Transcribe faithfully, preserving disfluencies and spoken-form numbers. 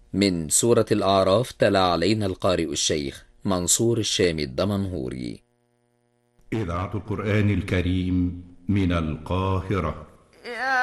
من سورة الأعراف تلا علينا القارئ الشيخ منصور الشامي الدمنهوري. إذاعة القرآن الكريم من القاهرة.